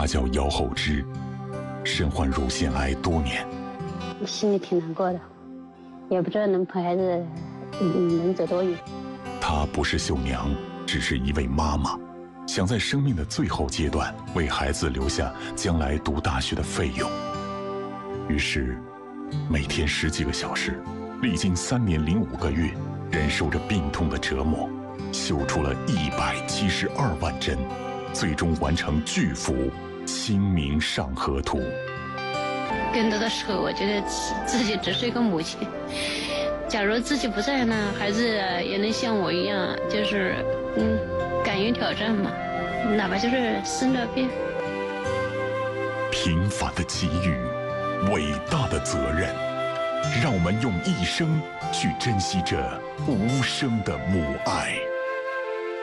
她叫姚厚芝，身患乳腺癌多年， 心里挺难过的，也不知道能陪孩子能走多远。 她不是绣娘，只是一位妈妈，想在生命的最后阶段为孩子留下将来读大学的费用。于是，每天10几个小时，历经3年05个月，忍受着病痛的折磨，绣出了172万针，最终完成巨幅《清明上河图》。 更多的时候，我觉得自己只是一个母亲。假如自己不在呢，孩子也能像我一样，就是敢于挑战嘛，哪怕就是生了病。 平凡的机遇，伟大的责任，让我们用一生去珍惜这无声的母爱。